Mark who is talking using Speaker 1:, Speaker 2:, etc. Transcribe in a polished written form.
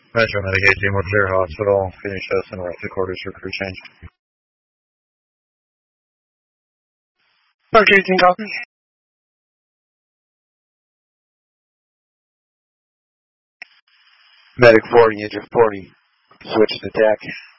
Speaker 1: Metro Medic 18 with Clear Hospital. Finish us and rest the quarters for crew change.
Speaker 2: Mark 18, copy.
Speaker 3: Medic 40, engine 40. Switch to deck.